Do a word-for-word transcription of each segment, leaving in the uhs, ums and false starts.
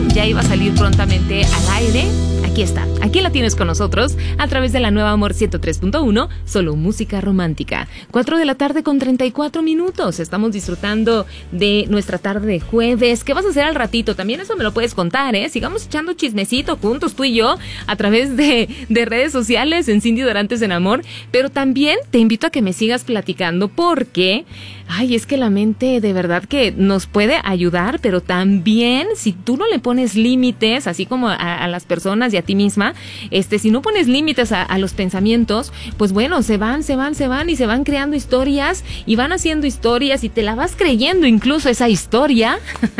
ya iba a salir prontamente al aire. Aquí está, aquí la tienes con nosotros a través de la nueva Amor ciento tres punto uno, solo música romántica. cuatro de la tarde con treinta y cuatro minutos. Estamos disfrutando de nuestra tarde de jueves. ¿Qué vas a hacer al ratito? También eso me lo puedes contar, ¿eh? Sigamos echando chismecito juntos, tú y yo, a través de, de redes sociales en Cindy Dorantes en Amor. Pero también te invito a que me sigas platicando porque, ay, es que la mente de verdad que nos puede ayudar, pero también si tú no le pones límites, así como a, a las personas y a ti misma, este, si no pones límites a, a los pensamientos, pues bueno, se van, se van, se van y se van creando historias y van haciendo historias y te la vas creyendo incluso esa historia.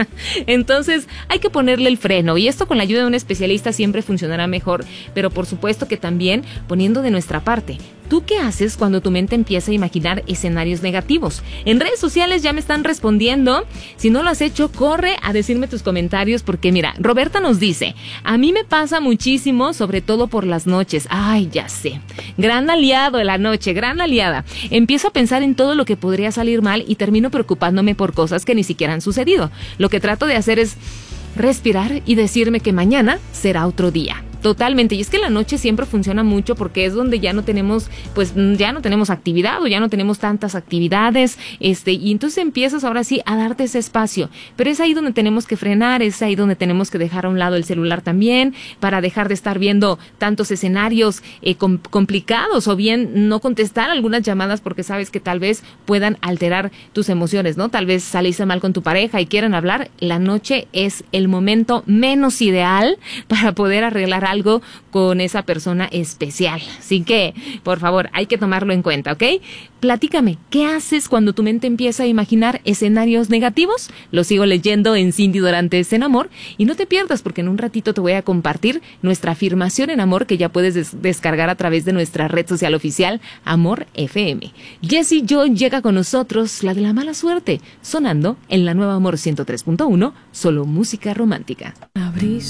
Entonces hay que ponerle el freno y esto con la ayuda de un especialista siempre funcionará mejor, pero por supuesto que también poniendo de nuestra parte. ¿Tú qué haces cuando tu mente empieza a imaginar escenarios negativos? En redes sociales ya me están respondiendo. Si no lo has hecho, corre a decirme tus comentarios porque mira, Roberta nos dice, a mí me pasa muchísimo, sobre todo por las noches. Ay, ya sé. Gran aliado de la noche, gran aliada. Empiezo a pensar en todo lo que podría salir mal y termino preocupándome por cosas que ni siquiera han sucedido. Lo que trato de hacer es respirar y decirme que mañana será otro día. Totalmente, y es que la noche siempre funciona mucho porque es donde ya no tenemos, pues ya no tenemos actividad o ya no tenemos tantas actividades, este, y entonces empiezas ahora sí a darte ese espacio, pero es ahí donde tenemos que frenar, es ahí donde tenemos que dejar a un lado el celular también, para dejar de estar viendo tantos escenarios eh, com- complicados o bien no contestar algunas llamadas porque sabes que tal vez puedan alterar tus emociones, ¿no? Tal vez saliste mal con tu pareja y quieran hablar, la noche es el momento menos ideal para poder arreglar algo con esa persona especial. Así que, por favor, hay que tomarlo en cuenta, ¿ok? Platícame, ¿qué haces cuando tu mente empieza a imaginar escenarios negativos? Lo sigo leyendo en Cindy Dorantes en Amor y no te pierdas porque en un ratito te voy a compartir nuestra afirmación en amor que ya puedes des- descargar a través de nuestra red social oficial Amor F M. Jessie Joy llega con nosotros, la de la mala suerte, sonando en la nueva Amor ciento tres punto uno, solo música romántica. Abrí